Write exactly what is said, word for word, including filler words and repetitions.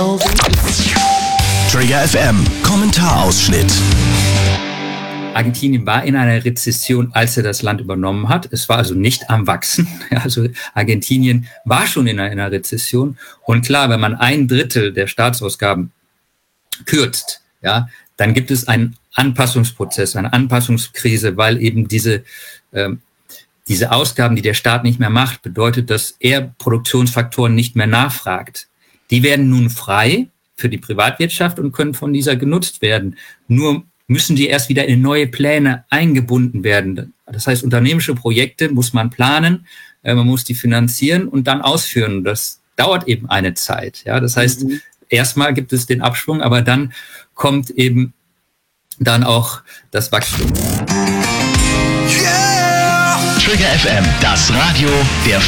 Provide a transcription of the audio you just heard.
Trigger F M, Kommentarausschnitt. Argentinien war in einer Rezession, als er das Land übernommen hat. Es war also nicht am Wachsen. Also Argentinien war schon in einer Rezession. Und klar, wenn man ein Drittel der Staatsausgaben kürzt, ja, dann gibt es einen Anpassungsprozess, eine Anpassungskrise, weil eben diese, ähm, diese Ausgaben, die der Staat nicht mehr macht, bedeutet, dass er Produktionsfaktoren nicht mehr nachfragt. Die werden nun frei für die Privatwirtschaft und können von dieser genutzt werden. Nur müssen die erst wieder in neue Pläne eingebunden werden. Das heißt, unternehmerische Projekte muss man planen, äh, man muss die finanzieren und dann ausführen. Das dauert eben eine Zeit. Ja, das heißt, mhm. erstmal gibt es den Abschwung, aber dann kommt eben dann auch das Wachstum. Yeah! Trigger F M, das Radio der